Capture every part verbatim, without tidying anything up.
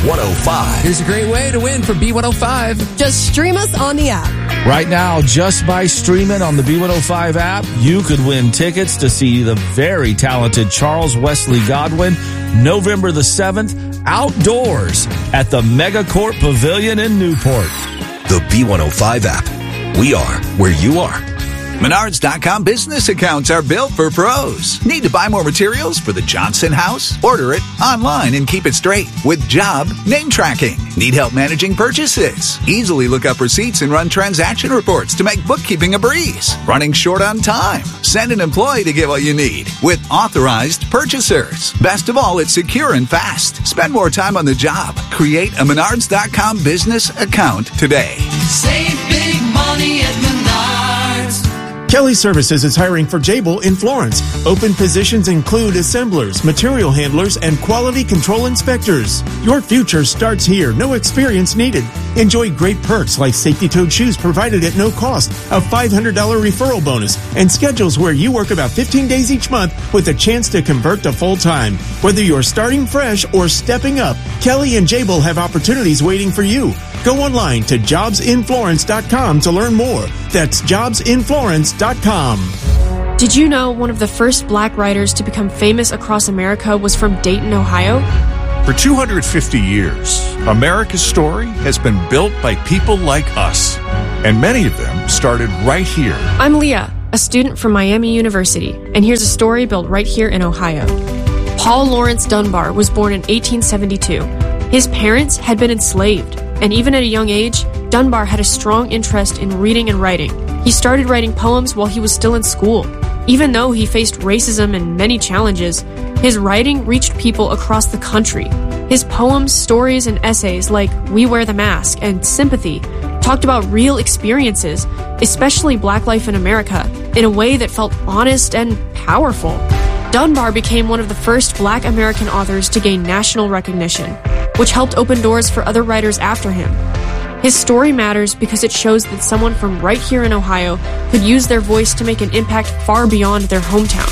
one oh five. Here's a great way to win for B one oh five. Just stream us on the app. Right now, just by streaming on the B one oh five app, you could win tickets to see the very talented Charles Wesley Godwin November the seventh outdoors at the Megacorp Pavilion in Newport. The B one oh five app. We are where you are. Menards dot com business accounts are built for pros. Need to buy more materials for the Johnson house? Order it online and keep it straight with job name tracking. Need help managing purchases? Easily look up receipts and run transaction reports to make bookkeeping a breeze. Running short on time? Send an employee to get what you need with authorized purchasers. Best of all, it's secure and fast. Spend more time on the job. Create a Menards dot com business account today. Save big money at Menards. Kelly Services is hiring for Jabil in Florence. Open positions include assemblers, material handlers, and quality control inspectors. Your future starts here. No experience needed. Enjoy great perks like safety-toed shoes provided at no cost, a five hundred dollars referral bonus, and schedules where you work about fifteen days each month with a chance to convert to full-time. Whether you're starting fresh or stepping up, Kelly and Jabil have opportunities waiting for you. Go online to jobs in florence dot com to learn more. That's jobs in florence dot com. Did you know one of the first black writers to become famous across America was from Dayton, Ohio? For two hundred fifty years, America's story has been built by people like us, and many of them started right here. I'm Leah, a student from Miami University, and here's a story built right here in Ohio. Paul Lawrence Dunbar was born in eighteen seventy-two. His parents had been enslaved, and even at a young age, Dunbar had a strong interest in reading and writing. He started writing poems while he was still in school. Even though he faced racism and many challenges, his writing reached people across the country. His poems, stories, and essays like We Wear the Mask and Sympathy talked about real experiences, especially Black life in America, in a way that felt honest and powerful. Dunbar became one of the first Black American authors to gain national recognition, which helped open doors for other writers after him. His story matters because it shows that someone from right here in Ohio could use their voice to make an impact far beyond their hometown.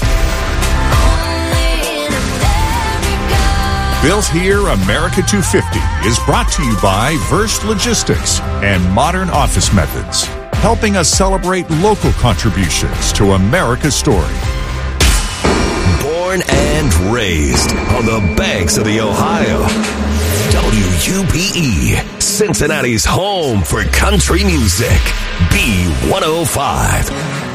Built Here America two fifty is brought to you by Verst Logistics and Modern Office Methods, helping us celebrate local contributions to America's story. Born and raised on the banks of the Ohio. W U P E, Cincinnati's home for country music. B one oh five.